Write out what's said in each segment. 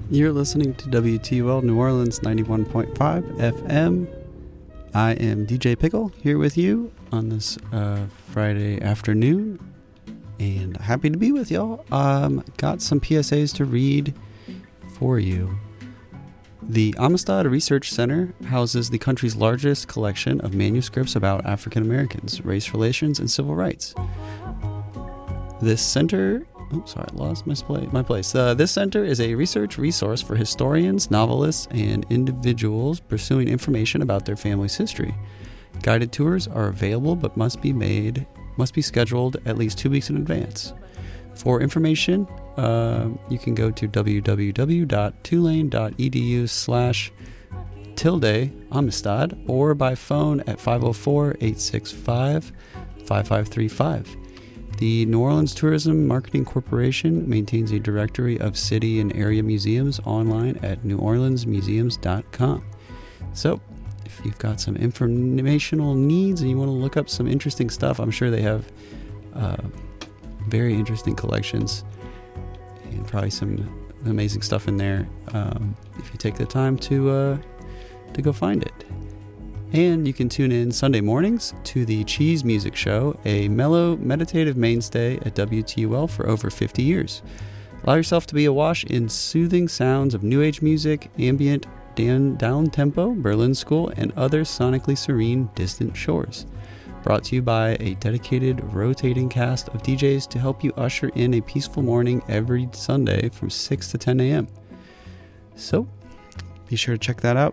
You're listening to WTUL New Orleans 91.5 FM. I am DJ Pickle here with you on this Friday afternoon, and happy to be with y'all. Got some PSAs to read for you. The Amistad Research Center houses the country's largest collection of manuscripts about African Americans, race relations, and civil rights. This center... Oh, sorry, I lost my place. This center is a research resource for historians, novelists, and individuals pursuing information about their family's history. Guided tours are available but must be scheduled at least 2 weeks in advance. For information, you can go to www.tulane.edu/Amistad or by phone at 504-865-5535. The New Orleans Tourism Marketing Corporation maintains a directory of city and area museums online at neworleansmuseums.com. So, if you've got some informational needs and you want to look up some interesting stuff, I'm sure they have very interesting collections and probably some amazing stuff in there if you take the time to go find it. And you can tune in Sunday mornings to the Cheese Music Show, a mellow, meditative mainstay at WTUL for over 50 years. Allow yourself to be awash in soothing sounds of new age music, ambient, down-tempo, Berlin School, and other sonically serene distant shores. Brought to you by a dedicated, rotating cast of DJs to help you usher in a peaceful morning every Sunday from 6 to 10 a.m. So, be sure to check that out.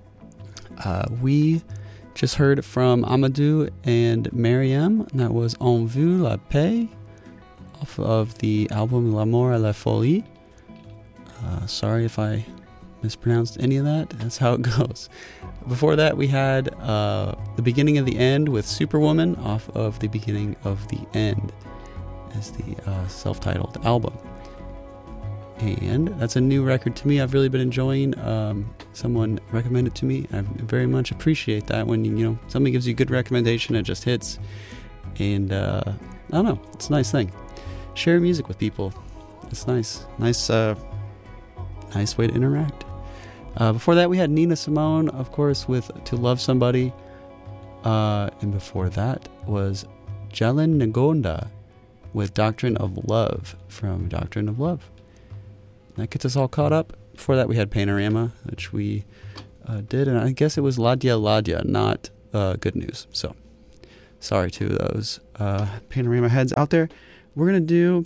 We just heard from Amadou and Mariam, and that was En Vue la Paix, off of the album L'amour et la folie. Sorry if I mispronounced any of that. That's how it goes. Before that, we had The Beginning of the End with Superwoman off of The Beginning of the End as the self-titled album. And that's a new record to me. I've really been enjoying. Someone recommended it to me. I very much appreciate that when somebody gives you a good recommendation, it just hits. And I don't know, it's a nice thing. Share music with people. It's nice way to interact. Before that, we had Nina Simone, of course, with To Love Somebody. And before that was Jalen Ngonda with Doctrine of Love from Doctrine of Love. That gets us all caught up. Before that, we had Panorama, which we did, and I guess it was Ladya Ladya, not Good News. So, sorry to those Panorama heads out there. We're going to do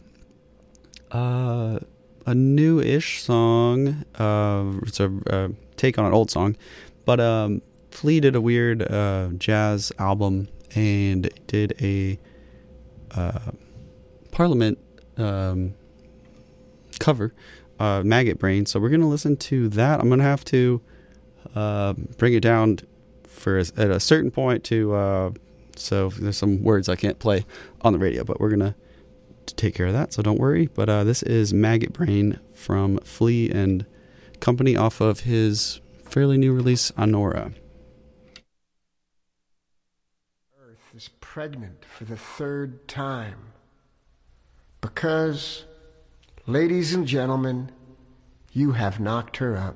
a new-ish song. It's a take on an old song, but Flea did a weird jazz album and did a Parliament cover. Maggot Brain. So we're going to listen to that. I'm going to have to bring it down at a certain point so there's some words I can't play on the radio, but we're going to take care of that, so don't worry. But this is Maggot Brain from Flea and Company off of his fairly new release, Honora. Earth is pregnant for the third time because... Ladies and gentlemen, you have knocked her up.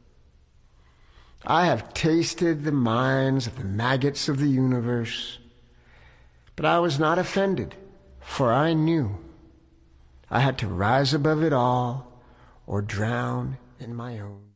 I have tasted the minds of the maggots of the universe, but I was not offended, for I knew I had to rise above it all or drown in my own.